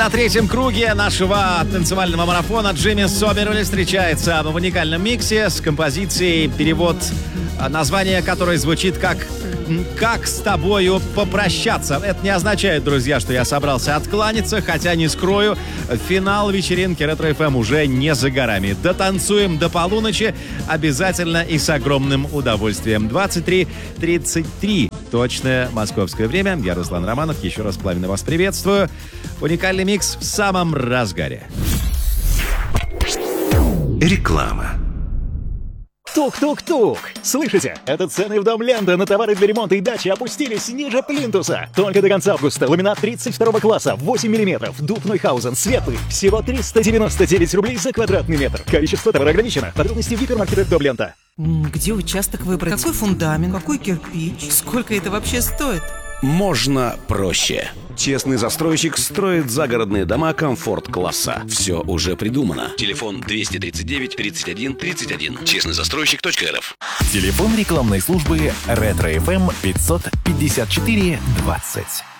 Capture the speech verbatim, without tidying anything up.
На третьем круге нашего танцевального марафона Джимми Соберли встречается в уникальном миксе с композицией, перевод названия которой звучит как «Как с тобою попрощаться». Это не означает, друзья, что я собрался откланяться, хотя не скрою, финал вечеринки Ретро-эф эм уже не за горами. Дотанцуем до полуночи обязательно и с огромным удовольствием. двадцать три тридцать три точное московское время. Я Руслан Романов. Еще раз пламенно вас приветствую. Уникальный микс в самом разгаре. Реклама. Тук-тук-тук! Слышите? Это цены в дом Лента на товары для ремонта и дачи опустились ниже плинтуса. Только до конца августа ламинат тридцать второго класса, восемь миллиметров, дуб Нойхаузен, светлый. Всего триста девяносто девять рублей за квадратный метр. Количество товара ограничено. Подробности в гипермаркетах дом Лента. Где участок выбрать? Какой фундамент? Какой кирпич? Сколько это вообще стоит? Можно проще. Честный застройщик строит загородные дома комфорт-класса. Все уже придумано. Телефон двести тридцать девять тридцать один тридцать один. честный застройщик точка эр эф. Телефон рекламной службы Ретро-эф эм пятьсот пятьдесят четыре двадцать.